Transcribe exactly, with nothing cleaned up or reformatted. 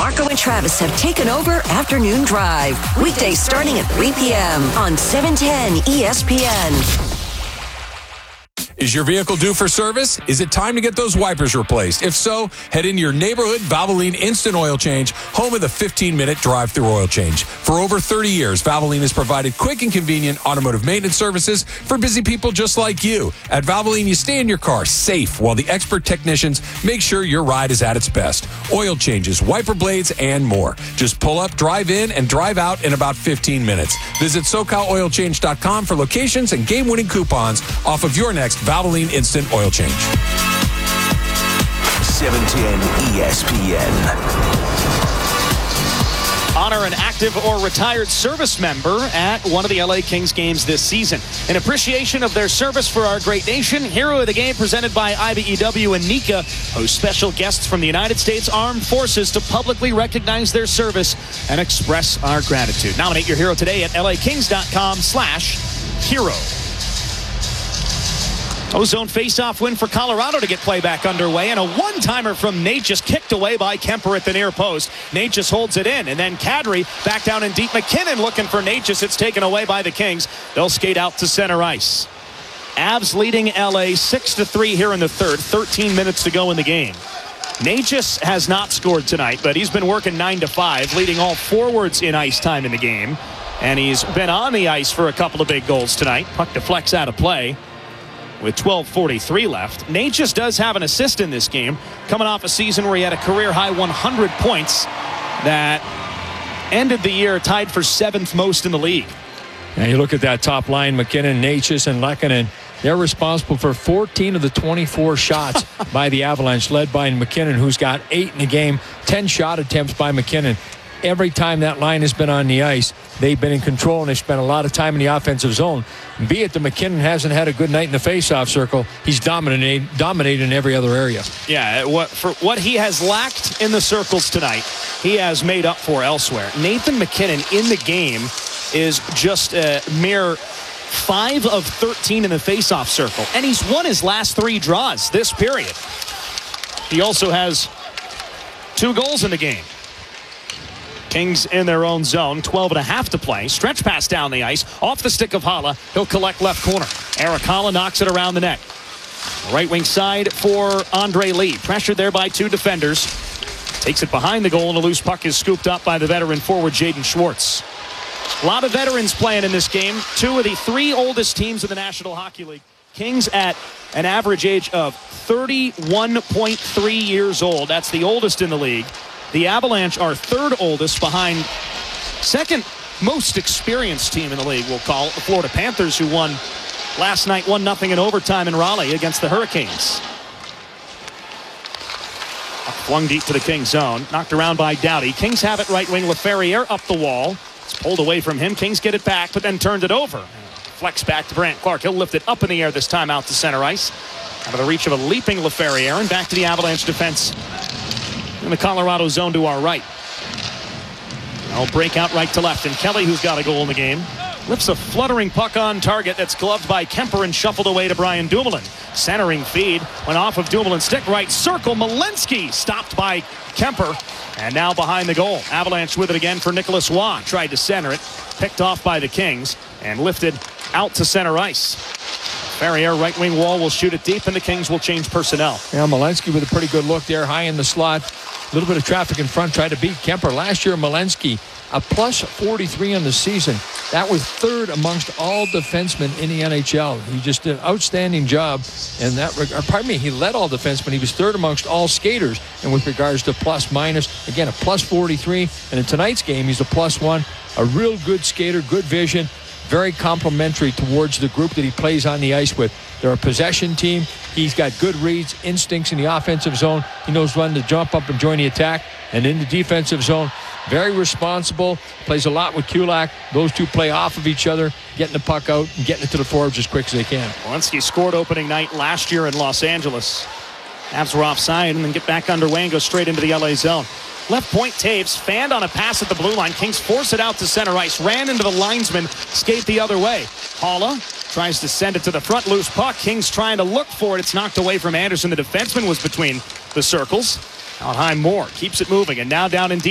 Marco and Travis have taken over Afternoon Drive. Weekdays starting at three p.m. on seven ten E S P N. Is your vehicle due for service? Is it time to get those wipers replaced? If so, head into your neighborhood Valvoline Instant Oil Change, home of the fifteen-minute drive-through oil change. For over thirty years, Valvoline has provided quick and convenient automotive maintenance services for busy people just like you. At Valvoline, you stay in your car safe while the expert technicians make sure your ride is at its best. Oil changes, wiper blades, and more. Just pull up, drive in, and drive out in about fifteen minutes. Visit so cal oil change dot com for locations and game-winning coupons off of your next Valvoline Instant Oil Change. seven ten E S P N. Honor an active or retired service member at one of the L A Kings games this season. In appreciation of their service for our great nation, Hero of the Game presented by I B E W and NECA host special guests from the United States Armed Forces to publicly recognize their service and express our gratitude. Nominate your hero today at L A Kings dot com slash hero. Ozone face-off win for Colorado to get play back underway, and a one-timer from Nate just kicked away by Kemper at the near post. Nate just holds it in, and then Kadri back down in deep. McKinnon looking for Nate, just it's taken away by the Kings. They'll skate out to center ice. Avs leading L A six to three here in the third. thirteen minutes to go in the game. Natchez has not scored tonight, but he's been working nine to five, leading all forwards in ice time in the game. And he's been on the ice for a couple of big goals tonight. Puck deflects out of play with twelve forty-three left. Natchez does have an assist in this game, coming off a season where he had a career-high one hundred points that ended the year tied for seventh most in the league. And you look at that top line, McKinnon, Natchez, and Lehkonen. They're responsible for fourteen of the twenty-four shots by the Avalanche, led by McKinnon, who's got eight in the game, ten shot attempts by McKinnon. Every time that line has been on the ice, they've been in control, and they've spent a lot of time in the offensive zone. Be it that McKinnon hasn't had a good night in the faceoff circle, he's dominating, dominating in every other area. Yeah, what, for what he has lacked in the circles tonight, he has made up for elsewhere. Nathan McKinnon in the game is just a mere five of thirteen in the faceoff circle, and he's won his last three draws this period. He also has two goals in the game. Kings in their own zone, twelve and a half to play. Stretch pass down the ice, off the stick of Haula. He'll collect left corner. Eric Haula knocks it around the net. Right wing side for Andre Lee. Pressured there by two defenders. Takes it behind the goal, and a loose puck is scooped up by the veteran forward, Jaden Schwartz. A lot of veterans playing in this game. Two of the three oldest teams in the National Hockey League. Kings at an average age of thirty-one point three years old. That's the oldest in the league. The Avalanche are third oldest behind second most experienced team in the league, we'll call it, the Florida Panthers, who won last night one nothing in overtime in Raleigh against the Hurricanes. Flung deep to the Kings zone. Knocked around by Doughty. Kings have it right wing. LaFerriere up the wall. It's pulled away from him. Kings get it back, but then turned it over. Flex back to Brant Clark. He'll lift it up in the air this time out to center ice. Out of the reach of a leaping LaFerriere, and back to the Avalanche defense in the Colorado zone to our right. I'll break out right to left, and Kelly, who's got a goal in the game, lifts a fluttering puck on target that's gloved by Kemper and shuffled away to Brian Dumoulin. Centering feed went off of Dumoulin's stick, right circle. Malinsky stopped by Kemper, and now behind the goal. Avalanche with it again for Nicholas Waugh. Tried to center it, picked off by the Kings, and lifted out to center ice. Ferrier, right wing wall, will shoot it deep, and the Kings will change personnel. Yeah, Malinsky with a pretty good look there, high in the slot. A little bit of traffic in front, tried to beat Kemper. Last year, Malinsky, a plus forty-three on the season. That was third amongst all defensemen in the N H L. He just did an outstanding job. And that, pardon me, he led all defensemen. He was third amongst all skaters. And with regards to plus minus, again, a plus forty-three. And in tonight's game, he's a plus one. A real good skater, good vision. Very complimentary towards the group that he plays on the ice with. They're a possession team. He's got good reads, instincts in the offensive zone. He knows when to jump up and join the attack. And in the defensive zone, very responsible. Plays a lot with Kulak. Those two play off of each other, getting the puck out and getting it to the forwards as quick as they can. Malinsky scored opening night last year in Los Angeles. Avs were offside and then get back underway and go straight into the L A zone. Left point Taves, fanned on a pass at the blue line. Kings force it out to center ice. Ran into the linesman, skate the other way. Haula tries to send it to the front, loose puck. Kings trying to look for it. It's knocked away from Anderson. The defenseman was between the circles. Out high, Moore keeps it moving, and now down in deep.